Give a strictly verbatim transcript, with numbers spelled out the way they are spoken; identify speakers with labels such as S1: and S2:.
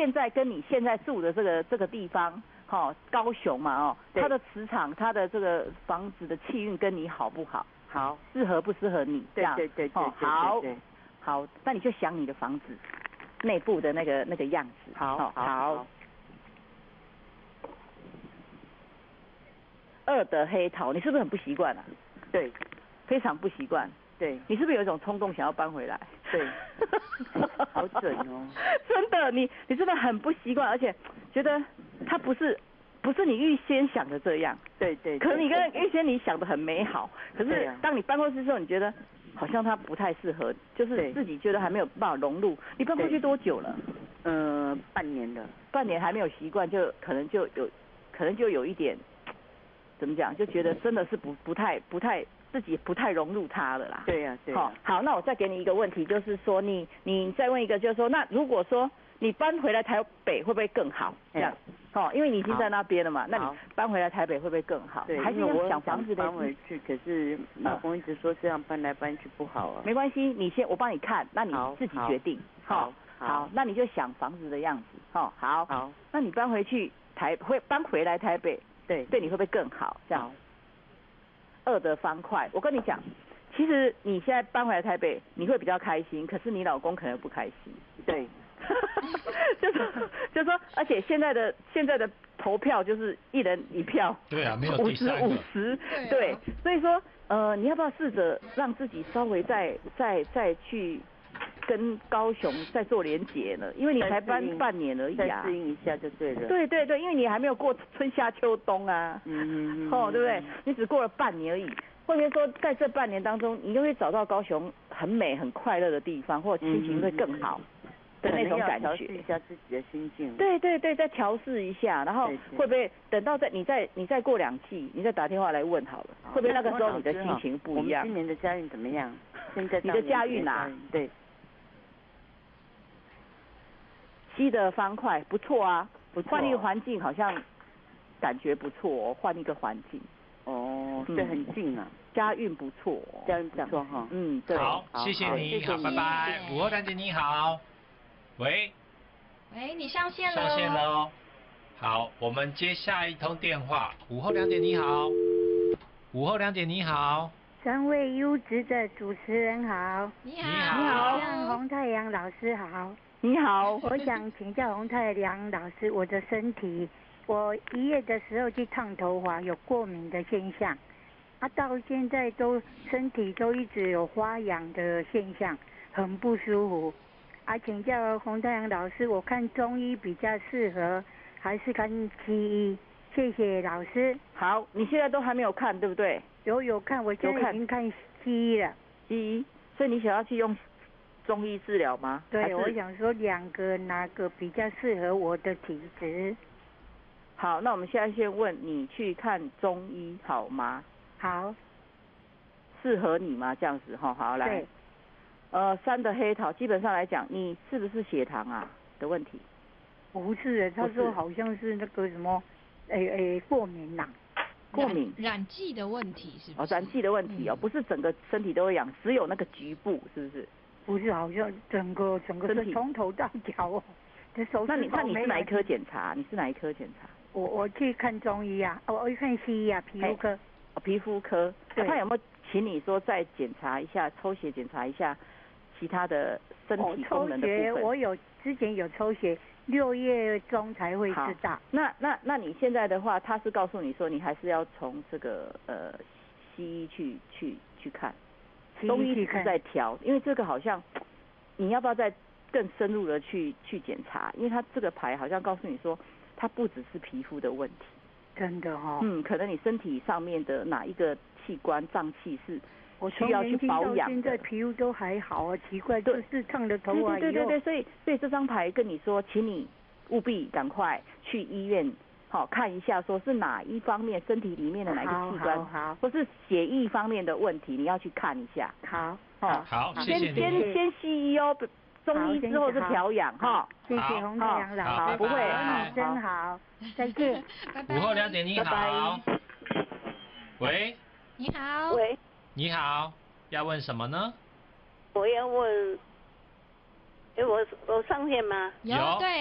S1: 现在跟你现在住的这个这个地方，哦，高雄嘛，哦，它的磁场，它的这个房子的气运跟你好不好？
S2: 好，
S1: 适合不适合你？这样
S2: 对对对对
S1: 哦，
S2: 对
S1: 好，
S2: 对对
S1: 好，那你就想你的房子内部的那个那个样子。
S2: 好，
S1: 哦、
S2: 好，
S1: 好。
S2: 好
S1: 二的黑桃，你是不是很不习惯啊？
S2: 对，
S1: 非常不习惯。
S2: 对，
S1: 你是不是有一种冲动想要搬回来？
S2: 对，好准哦。
S1: 真的，你你真的很不习惯，而且觉得它不是不是你预先想的这样。
S2: 对对。
S1: 可能你跟预先你想的很美好，可是
S2: 啊、
S1: 当你搬过去之后，你觉得好像它不太适合，就是自己觉得还没有办法融入。你搬过去多久了？
S2: 呃，半年了。
S1: 半年还没有习惯，就可能就有，可能就有一点，怎么讲？就觉得真的是不不太不太。自己不太融入它了啦。
S2: 对呀、啊，对、啊。好，
S1: 好，那我再给你一个问题，就是说你你再问一个，就是说，那如果说你搬回来台北会不会更好？这样，哦，因为你已经在那边了嘛，那你搬回来台北会不会更好？
S2: 对，
S1: 还是要想房子的。
S2: 搬回去，可是老公一直说这样搬来搬去不好啊。
S1: 没关系，你先我帮你看，那你自己决定。
S2: 好，
S1: 好，好，那你就想房子的样子。哦，好，
S2: 好，
S1: 那你搬回去台会搬回来台北，
S2: 对，
S1: 对你会不会更好？这样。二的方块，我跟你讲，其实你现在搬回来台北，你会比较开心，可是你老公可能不开心。
S2: 对，
S1: 就是就是说，而且现在的现在的投票就是一人一票。
S3: 对啊，没有
S1: 五十五十，对，所以说呃，你要不要试着让自己稍微再再再去跟高雄再做连结呢？因为你才搬半年而已啊，
S2: 再适应一下就对了。
S1: 对对对，因为你还没有过春夏秋冬啊，
S2: 嗯嗯
S1: 哦，对不对？你只过了半年而已。或者说，在这半年当中，你就会找到高雄很美、很快乐的地方，或者心情会更好的那种感觉。
S2: 调试一下自己的心境。
S1: 对对对，再调试一下，然后会不会等到再你再你再过两季，你再打电话来问好了，会不会那个时候你的心情不一样？
S2: 我们今年的家运怎么样？现在
S1: 你的家运啊？
S2: 对。
S1: 西的方块不错啊，换一个环境好像感觉不错哦，换一个环境。
S2: 哦，这很近啊，
S1: 家运不错，
S2: 家运不错哈。
S1: 嗯，对。
S3: 好，谢谢你，好，拜拜。午后丹姐你好，喂。
S4: 喂，你上线了。
S3: 上线喽。好，我们接下一通电话。午后两点你好。午后两点你好。
S5: 三位优质的主持人好。
S4: 你好。
S3: 你
S1: 好。
S5: 向洪太阳老师好。
S1: 你好。
S5: 我想请教洪太阳老师，我的身体。我一月的时候去烫头发，有过敏的现象，啊，到现在都身体都一直有发痒的现象，很不舒服。啊，请教洪太阳老师，我看中医比较适合，还是看西医？谢谢老师。
S1: 好，你现在都还没有看，对不对？
S5: 有有看，我现在已经看西医了。
S1: 西医，所以你想要去用中医治疗吗？
S5: 对，我想说两个哪个比较适合我的体质？
S1: 好，那我们现在先问你去看中医好吗？
S5: 好，
S1: 适合你吗？这样子哈，好来。
S5: 对。
S1: 呃，三的黑桃，基本上来讲，你是不是血糖啊的问题？
S5: 不是，他说好像是那个什么，诶诶，过敏呐、
S1: 啊。过敏。
S4: 染剂的问题是不是？
S1: 哦，染剂的问题哦，嗯、不是整个身体都会痒，只有那个局部，是不是？
S5: 不是，好像整个整个是从头到脚哦。这手
S1: 那你那你是哪一科检查？你是哪一科检查？
S5: 我我去看中医啊，我我去看西医啊，皮肤科。
S1: 哦，皮肤科。
S5: 对。
S1: 他有没有请你说再检查一下，抽血检查一下其他的身体功能的部分？
S5: 抽血我有之前有抽血，六月中才会知道。
S1: 那那那你现在的话，他是告诉你说你还是要从这个呃西医去去去看，中医是在调，因为这个好像你要不要再更深入的去去检查？因为他这个牌好像告诉你说。它不只是皮肤的问题，
S5: 真的哦。
S1: 嗯，可能你身体上面的哪一个器官脏器是需要去保养的。
S5: 我从年轻到现在皮肤都还好啊，奇怪，就是烫了头发以后。
S1: 对对对对，所以所以这张牌跟你说，请你务必赶快去医院，好、哦、看一下，说是哪一方面身体里面的哪一个器官，
S5: 好，好好
S1: 或是血液方面的问题，你要去看一下。
S5: 好，
S1: 哦，
S3: 好，
S1: 先
S3: 谢谢
S1: 先先西医哦。中医之后是调养哈，
S5: 谢谢洪太阳老
S1: 师，不会，
S5: 你真好，再见，
S3: 午后两点你好，喂，
S4: 你好，
S6: 喂，
S3: 你好，要问什么呢？
S6: 我要问，哎，我我上线吗？
S4: 有，对。